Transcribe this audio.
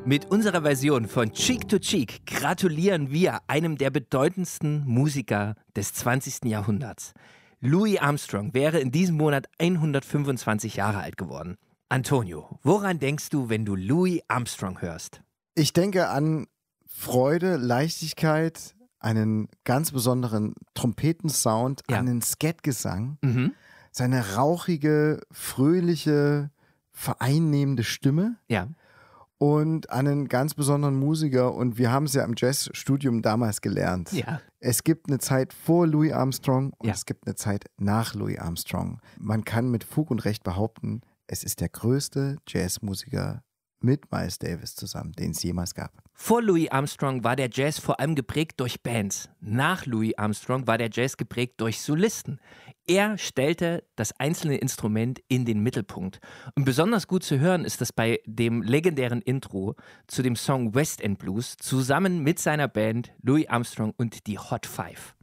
Mit unserer Version von Cheek to Cheek gratulieren wir einem der bedeutendsten Musiker des 20. Jahrhunderts. Louis Armstrong wäre in diesem Monat 125 Jahre alt geworden. Antonio, woran denkst du, wenn du Louis Armstrong hörst? Ich denke an Freude, Leichtigkeit, einen ganz besonderen Trompetensound, Ja. einen Skatgesang, seine rauchige, fröhliche, vereinnehmende Stimme. Ja. Und einen ganz besonderen Musiker, und wir haben es ja im Jazzstudium damals gelernt. Ja. Es gibt eine Zeit vor Louis Armstrong und Ja. es gibt eine Zeit nach Louis Armstrong. Man kann mit Fug und Recht behaupten, es ist der größte Jazzmusiker mit Miles Davis zusammen, den es jemals gab. Vor Louis Armstrong war der Jazz vor allem geprägt durch Bands. Nach Louis Armstrong war der Jazz geprägt durch Solisten. Er stellte das einzelne Instrument in den Mittelpunkt. Und besonders gut zu hören ist das bei dem legendären Intro zu dem Song West End Blues zusammen mit seiner Band Louis Armstrong und die Hot Five.